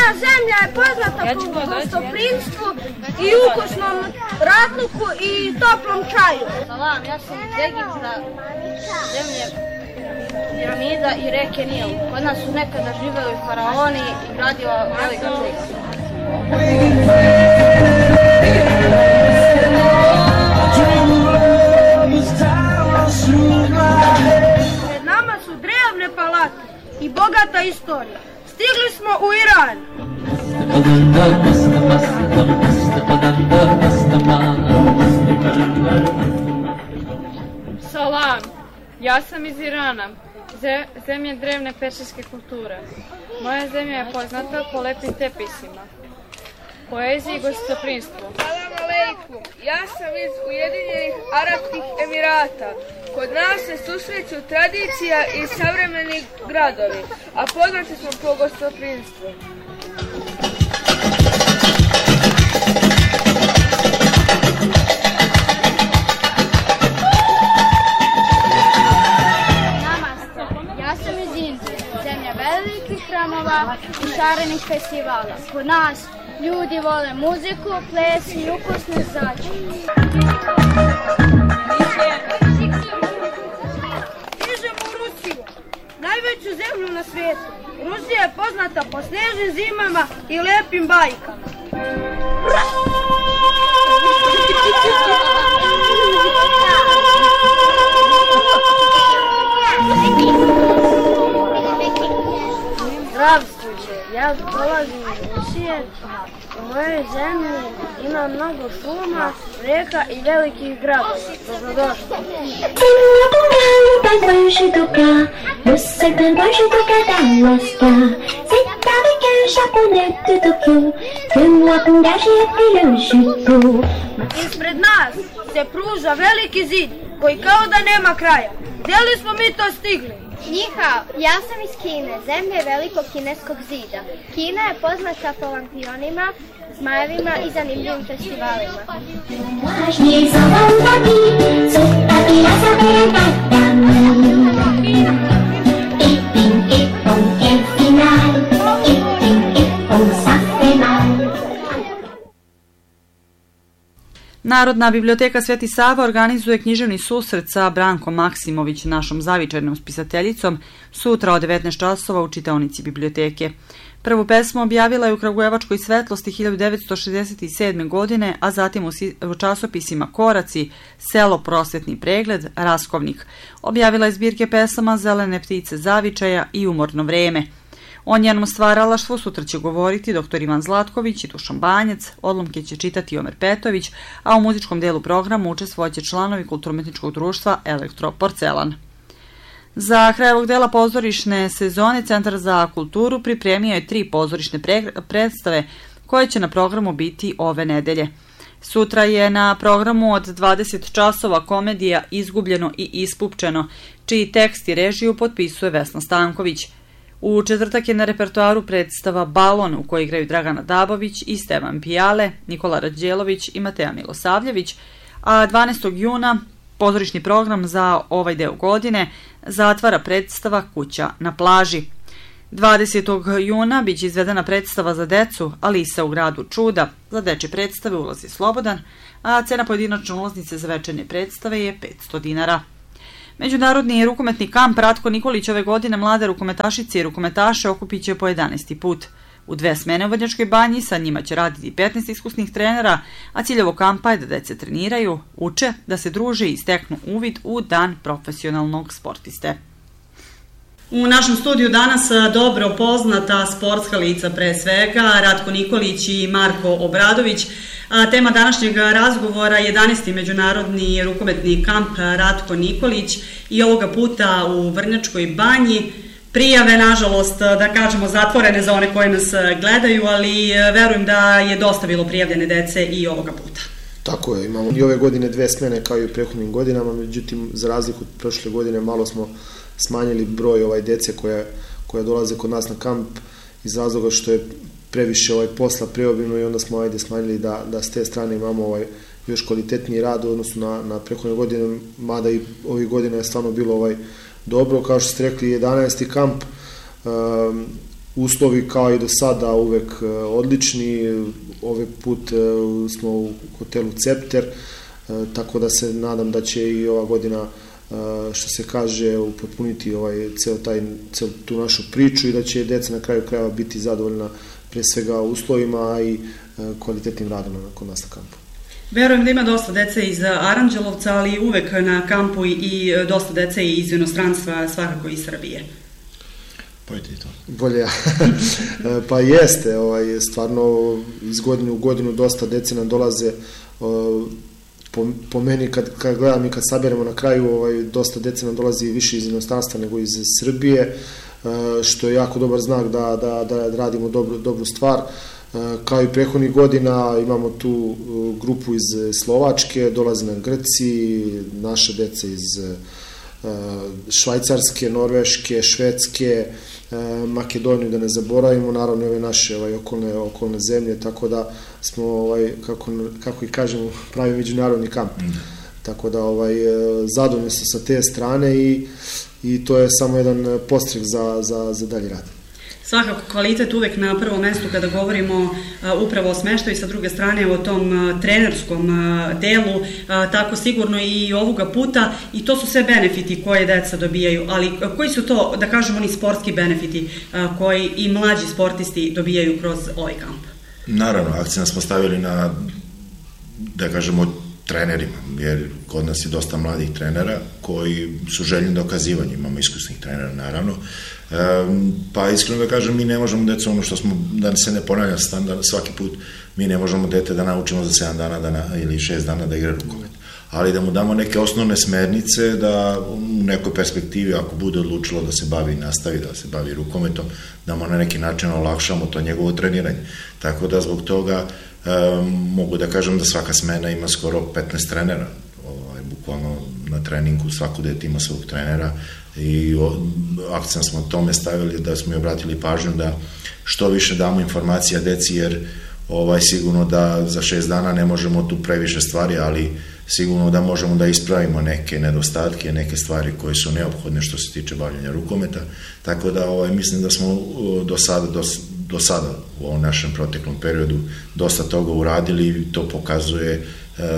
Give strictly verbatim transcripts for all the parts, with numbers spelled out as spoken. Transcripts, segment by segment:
zemlja je poznata po gostoprimstvu i ukusnom ratluku i toplom čaju. Salam, ja sam iz Egipta, zemlje piramida i reke Nil. Kod nas su nekada živeli faraoni i gradio velika zgrada. Pred nama su drevne palate i bogata istorija. Stigli smo u Iran. Salam, ja sam iz Irana, zemlje drevne persijske kulture. Moja zemlja je poznata po lepim tepisima, poeziji i gostoprimstvu. Salam alejkum, ja sam iz Ujedinjenih Arapskih Emirata. Kod nas se susreću tradicija i savremeni gradovi, a poznati smo po gostoprimstvu. Namaste, ja sam iz Indije, zemlja velikih hramova i šarenih festivala. Kod nas ljudi vole muziku, ples i ukusne začine. Stižemo u Rusiju, najveću zemlju na svijetu. Rusija je poznata po snežnim zimama i lepim bajkama. Zdravstvujte, ja dolazim iz Rusije. U mojoj zemlji ima mnogo šuma, reka i velikih gradova. Dobrodošli. Ispred nas se pruža veliki zid koji kao da nema kraja. Gdje li smo mi to stigli? Njihao, ja sam iz Kine, zemlje velikog kineskog zida. Kina je poznata po lampionima, zmajevima i zanimljivim festivalima. Narodna biblioteka Sveti Sava organizuje književni susret sa Brankom Maksimović, našom zavičajnom spisateljicom, sutra od devetnaest časova u čitaonici biblioteke. Prvu pesmu objavila je u Kragujevačkoj Svetlosti hiljadu devetsto šezdeset sedme. godine, a zatim u časopisima Koraci, Selo, Prosvetni pregled, Raskovnik. Objavila je zbirke pesama Zelene ptice zavičaja i Umorno vreme. O njenom stvaralaštvu sutra će govoriti dr Ivan Zlatković i Dušan Banjac, odlomke će čitati Omer Petović, a u muzičkom delu programu učestvovaće članovi Kulturno-umetničkog društva Elektroporcelan. Za kraj ovog dela pozorišne sezone Centar za kulturu pripremio je tri pozorišne predstave koje će na programu biti ove nedelje. Sutra je na programu od dvadeset časova komedija Izgubljeno i ispupčeno, čiji tekst i režiju potpisuje Vesna Stanković. U četvrtak je na repertoaru predstava Balon u kojoj igraju Dragana Dabović i Stevan Pijale, Nikola Rađelović i Mateja Milosavljević, a dvanaestog juna pozorišni program za ovaj deo godine zatvara predstava Kuća na plaži. dvadesetog juna biće izvedena predstava za decu Alisa u gradu čuda. Za dečje predstave ulaz je slobodan, a cena pojedinačne ulaznice za večernje predstave je petsto dinara. Međunarodni rukometni kamp Ratko Nikolić ove godine mlade rukometašice i rukometaše okupit će po jedanaesti put. U dve smene u Vrnjačkoj banji sa njima će raditi petnaest iskusnih trenera, a cilj ovog kampa je da dece treniraju, uče, da se druže i steknu uvid u dan profesionalnog sportiste. U našem studiju danas dobro poznata sportska lica, pre svega Ratko Nikolić i Marko Obradović. Tema današnjeg razgovora je jedanaesti međunarodni rukometni kamp Ratko Nikolić i ovoga puta u Vrnjačkoj banji. Prijave, nažalost, da kažemo, zatvorene za one koje nas gledaju, ali verujem da je dosta bilo prijavljene dece i ovoga puta. Tako je, imamo i ove godine dve smene kao i u prethodnim godinama, međutim, za razliku od prošle godine malo smo smanjili broj ovaj dece koja, koja dolaze kod nas na kamp iz razloga što je previše ovaj posla preobimno i onda smo ajde smanjili da, da s te strane imamo ovaj još kvalitetniji rad u odnosu na, na prethodne godine, mada i ovih godina je stvarno bilo ovaj dobro, kao što ste rekli, jedanaesti kamp. Um, uslovi kao i do sada uvek odlični. Ovaj put smo u hotelu Cepter, tako da se nadam da će i ova godina, što se kaže, upotpuniti ovaj ceo taj ceo tu našu priču i da će deca na kraju krajeva biti zadovoljna pre svega uslovima i kvalitetnim radom kod nas na kampu. Verujem da ima dosta dece iz Aranđelovca, ali uvek na kampu i dosta dece iz inostranstva, svakako iz Srbije. Pojete i to. Bolje ja. Pa jeste, ovaj, stvarno iz godine u godinu dosta dece nam dolaze. Po, po meni kad, kad gledam i kad saberemo na kraju, ovaj, dosta dece nam dolazi više iz inostranstva nego iz Srbije, što je jako dobar znak da, da, da radimo dobru, dobru stvar. Kao i prethodnih godina imamo tu grupu iz Slovačke, dolazi nam Grci, naše dece iz Švajcarske, Norveške, Švedske, Makedoniju, da ne zaboravimo, naravno ove naše ovaj, okolne, okolne zemlje, tako da smo, ovaj, kako, kako i kažemo, pravi međunarodni kamp. Mm. Tako da ovaj, zadovoljni su sa te strane i, i to je samo jedan podstrek za, za, za dalji rad. Svakako kvalitet uvek na prvom mestu kada govorimo uh, upravo o smeštaju i sa druge strane o tom uh, trenerskom uh, delu, uh, tako sigurno i ovoga puta, i to su sve benefiti koje deca dobijaju, ali uh, koji su to, da kažemo, oni sportski benefiti uh, koji i mlađi sportisti dobijaju kroz ovaj kamp? Naravno, akcent smo stavili na, da kažemo, trenerima, jer kod nas je dosta mladih trenera koji su željni dokazivanja, imamo iskusnih trenera naravno, e, pa iskreno da kažem, mi ne možemo decu, ono što smo, da se ne ponavlja standard svaki put, mi ne možemo dete da naučimo za sedam dana da na, ili šest dana da igra rukomet, ali da mu damo neke osnovne smernice da u nekoj perspektivi, ako bude odlučilo da se bavi i nastavi da se bavi rukometom, da mu na neki način olakšamo to njegovo treniranje, tako da zbog toga E, mogu da kažem da svaka smena ima skoro petnaest trenera, ovaj, bukvalno na treningu svako dete ima svog trenera i akcent smo tome stavili da smo i obratili pažnju da što više damo informacija deci, jer ovaj, sigurno da za šest dana ne možemo tu previše stvari, ali sigurno da možemo da ispravimo neke nedostatke, neke stvari koje su neophodne što se tiče bavljenja rukometa, tako da ovaj, mislim da smo do sada, do, do sada u ovom našem proteklom periodu dosta toga uradili i to pokazuje e,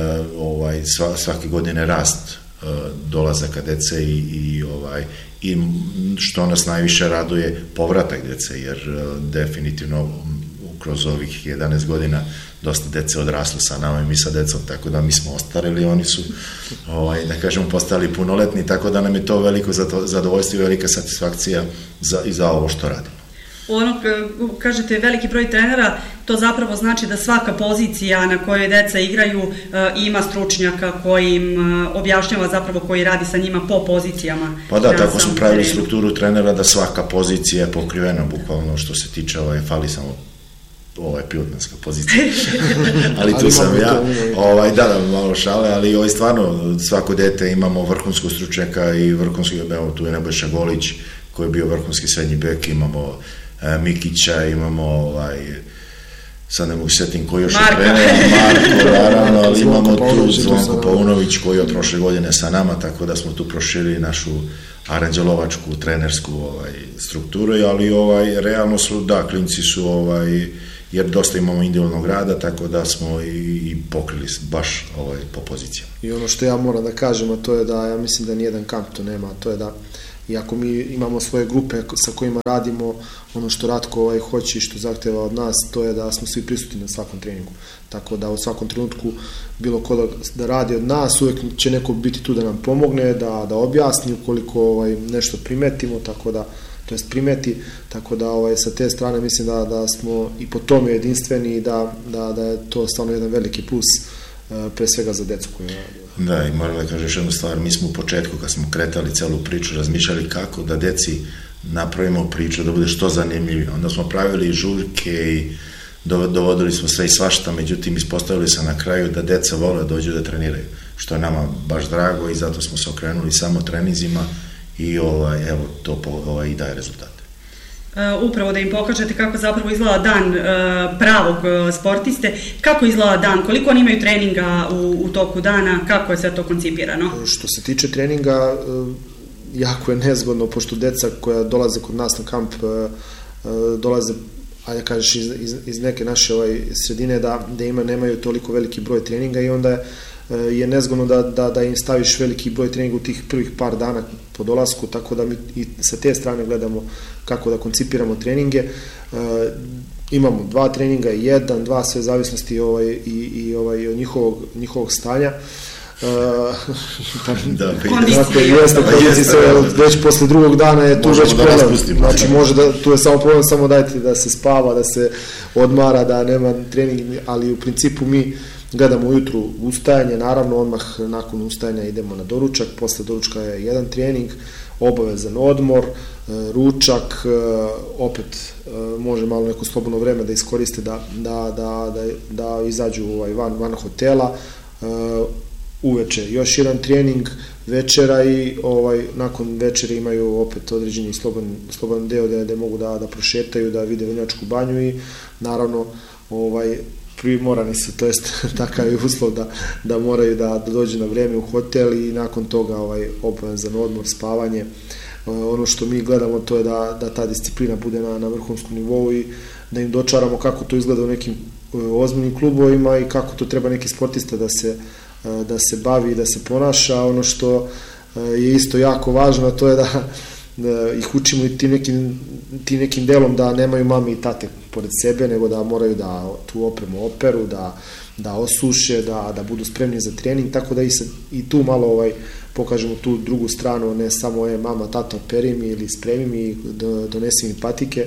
ovaj, sva, svake godine rast e, dolazaka dece i, i, ovaj, i što nas najviše raduje povratak dece, jer e, definitivno kroz ovih jedanaest godina dosta dece odraslo sa nama i mi sa decom, tako da mi smo ostarili, oni su, ovaj, da kažemo, postali punoletni, tako da nam je to veliko zadovoljstvo i velika satisfakcija za, i za ovo što radimo. Ono, kažete, veliki broj trenera, to zapravo znači da svaka pozicija na kojoj deca igraju ima stručnjaka koji im objašnjava zapravo, koji radi sa njima po pozicijama. Pa da, tako smo pravili strukturu trenera da svaka pozicija je pokrivena, bukvalno što se tiče, ovaj, fali samo ovo je pilotmanska pozicija, ali tu sam ja, ovaj, da, da, malo šale, ali ovaj, stvarno svako dete imamo vrhunskog stručnjaka i vrhunski, evo, tu je Nebojša Golić koji je bio vrhunski srednji bek, imamo e, Mikića, imamo ovaj, sad ne mogu setim koji još je trener, Marko, naravno, ali imamo tu Zvonko Paunović koji je od prošle godine sa nama, tako da smo tu proširili našu aranđelovačku trenersku ovaj, strukturu, ali ovaj, realno su, da, klinci su, ovaj, jer dosta imamo individualnog rada, tako da smo i, i pokrili baš ovaj, po pozicijama. I ono što ja moram da kažem, a to je da, ja mislim da nijedan kamp to nema, a to je da iako mi imamo svoje grupe sa kojima radimo, ono što Ratko ovaj, hoće i što zahteva od nas, to je da smo svi prisutni na svakom treningu. Tako da u svakom trenutku bilo ko da, da radi od nas, uvek će neko biti tu da nam pomogne, da, da objasni ukoliko ovaj, nešto primetimo, tako da, to jest primeti, tako da ovaj, sa te strane mislim da, da smo i po tome jedinstveni i da, da, da je to stvarno jedan veliki plus, pre svega za decu koju radi. Da, i moram da kažem još jednu stvar, mi smo u početku kad smo kretali celu priču razmišljali kako da deci napravimo priču da bude što zanimljivije, onda smo pravili žurke i dovodili smo sve i svašta, međutim ispostavili se na kraju da deca vole da dođu da treniraju, što je nama baš drago i zato smo se okrenuli samo trenizima i ovaj, evo to ovaj, i daje rezultate. Upravo da im pokažete kako zapravo izgleda dan pravog sportiste, kako izgleda dan, koliko oni imaju treninga u, u toku dana, kako je sve to koncipirano? Što se tiče treninga, jako je nezgodno, pošto deca koja dolaze kod nas na kamp dolaze, ajde kažeš, iz, iz, iz neke naše ovaj, sredine da, da ima, nemaju toliko veliki broj treninga i onda je, je nezgodno da, da, da im staviš veliki broj treninga u tih prvih par dana po dolasku, tako da mi i sa te strane gledamo kako da koncipiramo treninge. E, imamo dva treninga, jedan, dva, sve zavisnosti ovaj, i, i ovaj, od njihovog, njihovog stanja. Da, tako je, jeste, već posle drugog dana je tu već problem, znači može da, tu je samo problem, samo dajte da se spava, da se odmara, da nema trening, ali u principu mi gledamo ujutru ustajanje, naravno odmah nakon ustajanja idemo na doručak, posle doručka je jedan trening, obavezan odmor, ručak, opet može malo neko slobodno vreme da iskoriste da, da, da, da, da izađu ovaj, van, van hotela, uveče još jedan trening, večera i ovaj, nakon večere imaju opet određeni slobodan, slobodan deo da, da mogu da, da prošetaju, da vide Vrnjačku banju i naravno ovaj, primorani su, to jest takav je uslov da, da moraju da, da dođu na vreme u hotel i nakon toga ovaj, obavezan odmor, spavanje. Ono što mi gledamo to je da, da ta disciplina bude na, na vrhunskom nivou i da im dočaramo kako to izgleda u nekim ozbiljnim klubovima i kako to treba neki sportista da se, da se bavi i da se ponaša. Ono što je isto jako važno, to je da, da ih učimo i tim nekim, tim nekim delom da nemaju mami i tate pored sebe, nego da moraju da tu opremu operu, da, da osuše, da, da budu spremni za trening, tako da i, se, i tu malo ovaj, pokažemo tu drugu stranu, ne samo je mama, tata, operi mi ili spremi mi, donesi mi patike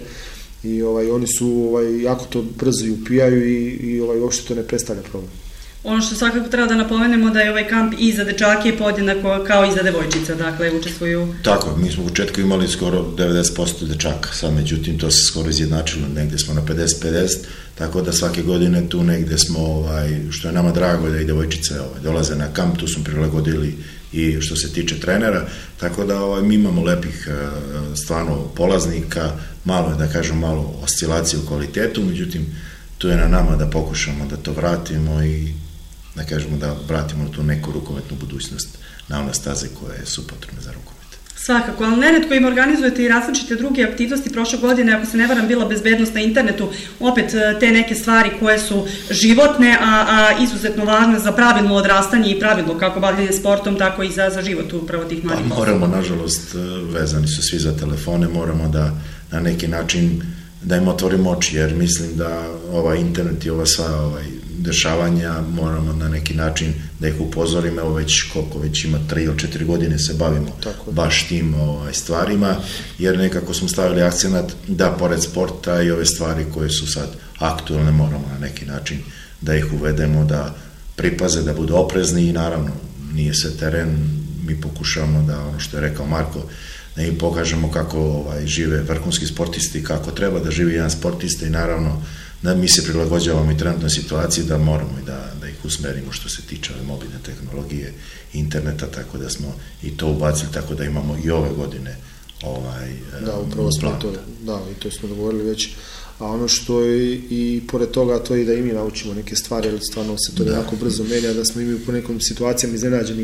i ovaj, oni su ovaj, jako to brzo i upijaju i, i ovaj, uopšte to ne predstavlja problem. Ono što svakako treba da napomenemo da je ovaj kamp i za dečake podjednako kao i za devojčice, dakle učestvuju. Tako, mi smo u početku imali skoro devedeset posto dečaka, sad međutim to se skoro izjednačilo, negde smo na pedeset pedeset, tako da svake godine tu negde smo, ovaj, što je nama drago da i devojčice ovaj, dolaze na kamp, tu smo prilagodili i što se tiče trenera, tako da ovaj, mi imamo lepih stvarno polaznika, malo je da kažem malo oscilacije u kvalitetu, međutim tu je na nama da pokušamo da to vratimo i da kažemo da vratimo tu neku rukometnu budućnost na one staze koje su potrebne za rukomet. Svakako, ali neretko im organizujete i različite druge aktivnosti. Prošle godine, ako se ne varam, bila bezbednost na internetu, opet te neke stvari koje su životne, a, a izuzetno važne za pravilno odrastanje i pravilno kako bavljanje sportom, tako i za, za život upravo tih mladih. Pa moramo, nažalost, vezani su svi za telefone, moramo da na neki način da im otvorimo oči, jer mislim da ovaj internet i ova sva ovaj, dešavanja moramo na neki način da ih upozorimo, evo već koliko već ima tri ili četiri godine se bavimo tako baš tim ovaj, stvarima, jer nekako smo stavili akcenat da pored sporta i ove stvari koje su sad aktualne moramo na neki način da ih uvedemo, da pripaze, da budu oprezni i naravno nije sve teren, mi pokušavamo da ono što je rekao Marko, da im pokažemo kako ovaj, žive vrhunski sportisti, kako treba da živi jedan sportista i naravno da mi se prilagođavamo i trenutnoj situaciji da moramo i da, da ih usmerimo što se tiče ove mobilne tehnologije, interneta, tako da smo i to ubacili, tako da imamo i ove godine ovaj, da, upravo smo to, da, i to smo dogovorili već, a ono što je i pored toga to je da i mi naučimo neke stvari, jer stvarno se to da. jako brzo menja, da smo i mi po nekom situacijama iznenađeni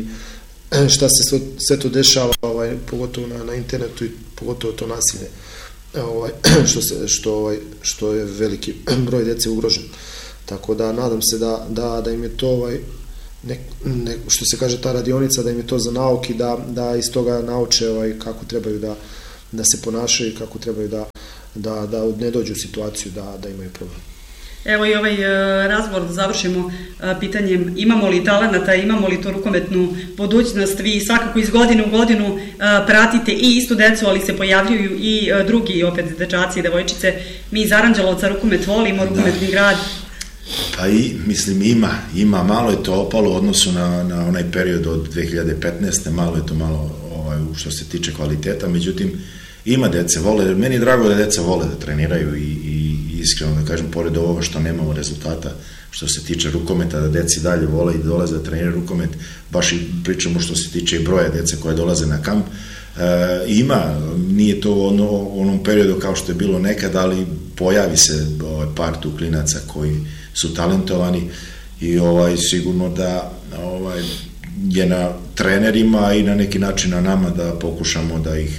šta se sve to dešava, ovaj, pogotovo na, na internetu i pogotovo to nasilje, ovaj, što, se, što, ovaj, što je veliki broj dece ugrožen. Tako da nadam se da, da, da im je to, ovaj, ne, ne, što se kaže ta radionica, da im je to za nauki, da, da iz toga nauče ovaj, kako trebaju da, da se ponašaju i kako trebaju da, da, da ne dođu u situaciju da, da imaju problem. Evo i ovaj razgovor da završimo pitanjem imamo li talenata, imamo li to rukometnu budućnost. Vi svakako iz godine u godinu pratite i istu decu, ali se pojavljuju i drugi opet dečaci i devojčice. Mi iz Aranđelovca rukomet volimo, rukometni da. grad. Pa i, mislim, ima, ima, malo je to opalo u odnosu na, na onaj period od dve hiljade petnaeste. Malo je to malo ovaj, što se tiče kvaliteta, međutim ima dece, vole, meni je drago da deca vole da treniraju i, i iskreno da kažem, pored ovoga što nemamo rezultata, što se tiče rukometa, da deci dalje vole i dolaze da treniraju rukomet, baš i pričamo što se tiče i broja dece koje dolaze na kamp. E, ima, nije to ono, onom periodu kao što je bilo nekad, ali pojavi se ovaj, par tu klinaca koji su talentovani i ovaj, sigurno da ovaj, je na trenerima i na neki način na nama da pokušamo da ih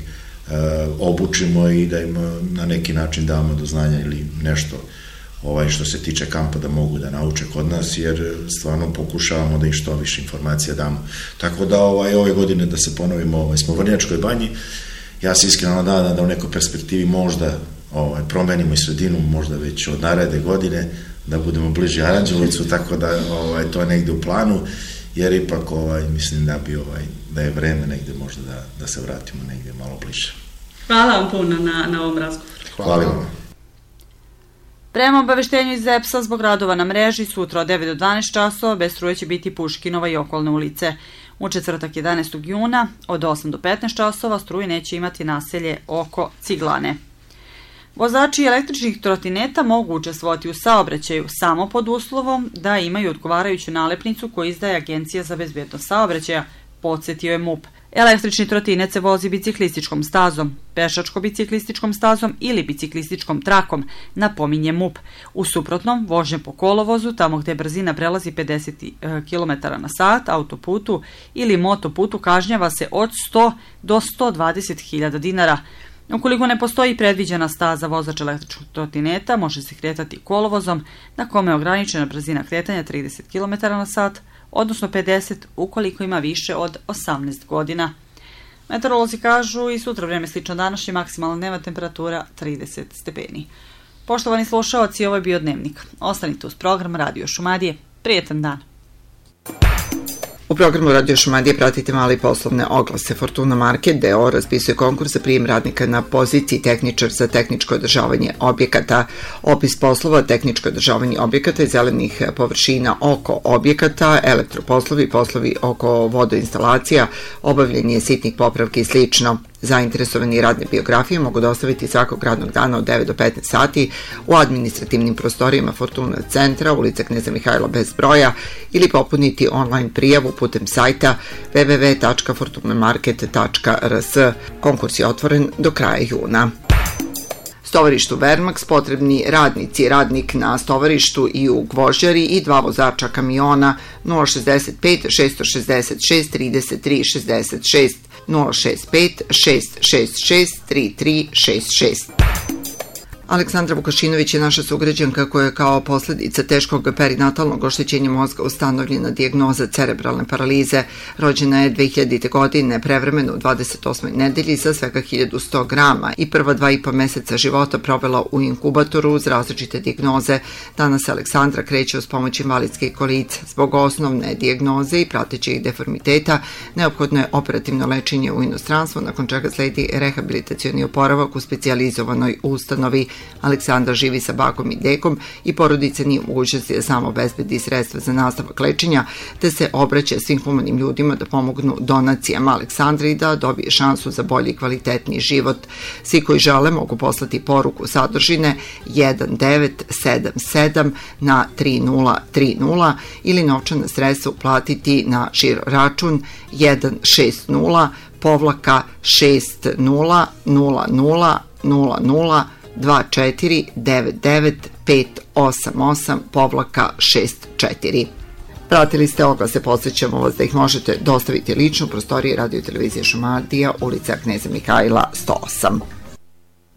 obučimo i da im na neki način damo do znanja ili nešto ovaj, što se tiče kampa da mogu da nauče kod nas, jer stvarno pokušavamo da im što više informacija damo. Tako da ovaj, ove godine da se ponovimo, ovaj, smo u Vrnjačkoj banji, ja se iskreno nadam da u nekoj perspektivi možda ovaj, promenimo i sredinu, možda već od naredne godine, da budemo bliži Aranđelovcu, tako da ovaj, to je negde u planu, jer ipak ovaj, mislim da bi ovaj, da je vreme negde možda da, da se vratimo negde malo bliže. Hvala vam puno na, na ovom razgovoru. Hvala vam. Prema obaveštenju iz E P S-a zbog radova na mreži, sutra od devet do dvanaest časova bez struje će biti Puškinova i okolne ulice. U četvrtak jedanaestog juna od osam do petnaest časova struju neće imati naselje oko Ciglane. Vozači električnih trotineta mogu učestvovati u saobraćaju samo pod uslovom da imaju odgovarajuću nalepnicu koju izdaje Agencija za bezbednost saobraćaja, podsjetio je M U P. Električni trotinet se vozi biciklističkom stazom, pešačko-biciklističkom stazom ili biciklističkom trakom, napominje M U P. U suprotnom, vožnje po kolovozu, tamo gde brzina prelazi pedeset kilometara na sat, autoputu ili motoputu kažnjava se od sto do sto dvadeset hiljada dinara. Ukoliko ne postoji predviđena staza, vozač električnog trotineta može se kretati kolovozom na kome je ograničena brzina kretanja trideset kilometara na sat, odnosno pedeset ukoliko ima više od osamnaest godina. Meteorolozi kažu i sutra vreme slično današnje, maksimalna dnevna temperatura trideset stepeni. Poštovani slušaoci, ovo je bio Dnevnik. Ostanite uz program Radio Šumadije. Prijetan dan. U programu Radio Šumadije pratite male poslovne oglase. Fortuna Market D O raspisuje konkurs za prijem radnika na poziciji tehničar za tehničko održavanje objekata. Opis poslova, tehničko održavanje objekata i zelenih površina oko objekata, elektroposlovi, poslovi oko vodoinstalacija, obavljanje sitnih popravki i slično. Zainteresovani radne biografije mogu dostaviti svakog radnog dana od devet do petnaest sati u administrativnim prostorijama Fortuna centra, ulica Kneza Mihajla bez broja, ili popuniti online prijavu putem sajta w w w tačka fortunamarket tačka r s. Konkurs je otvoren do kraja juna. Stovarištu Vermax potrebni radnici, radnik na stovarištu i u gvožđari i dva vozača kamiona nula šezdeset pet šest šezdeset šest trideset tri šezdeset šest nula šezdeset pet šest šezdeset šest trideset tri šezdeset šest. Aleksandra Vukašinović je naša sugrađanka koja je kao posljedica teškog perinatalnog oštećenja mozga ustanovljena dijagnoza cerebralne paralize. Rođena je dve hiljadite. godine, prevremeno u dvadeset osmoj nedelji sa svega hiljadu sto grama i prva dva i po meseca života provela u inkubatoru uz različite dijagnoze. Danas Aleksandra kreće uz pomoć invalidske kolice. Zbog osnovne dijagnoze i pratećih deformiteta neophodno je operativno lečenje u inostranstvu, nakon čega sledi rehabilitacioni oporavak u specijalizovanoj ustanovi. Aleksandra živi sa bakom i dekom i porodica nije u mogućnosti da samo obezbedi sredstva za nastavak lečenja, te se obraća svim humanim ljudima da pomognu donacijama Aleksandri da dobije šansu za bolji i kvalitetniji život. Svi koji žele mogu poslati poruku sadržine jedan devet sedam sedam na tri nula tri nula ili novčana sredstva uplatiti na žiro račun jedan šest nula povlaka šest nula nula nula nula nula dva četiri devet devet pet osam osam povlaka šest četiri. Pratili ste oglase, podsjećamo vas da ih možete dostaviti lično u prostoriji Radio Televizije Šumadija, ulica Kneza Mihajla sto osam.